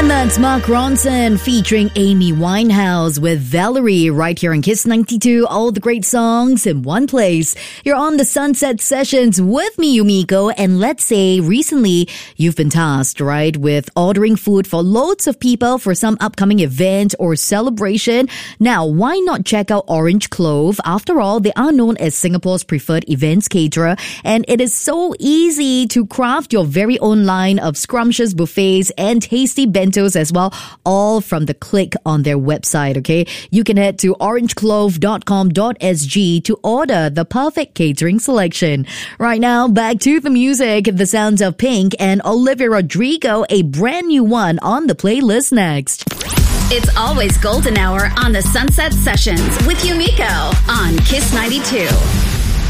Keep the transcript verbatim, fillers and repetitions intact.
And that's Mark Ronson featuring Amy Winehouse with Valerie right here on Kiss ninety-two. All the great songs in one place. You're on the Sunset Sessions with me, Yumiko. And let's say recently you've been tasked, right, with ordering food for loads of people for some upcoming event or celebration. Now, why not check out Orange Clove? After all, they are known as Singapore's preferred events caterer. And it is so easy to craft your very own line of scrumptious buffets and tasty bentos as well, all from the click on their website, okay? You can head to orange clove dot com dot s g to order the perfect catering selection. Right now, back to the music, the sounds of Pink and Olivia Rodrigo, a brand new one on the playlist next. It's always golden hour on the Sunset Sessions with Yumiko on Kiss ninety-two.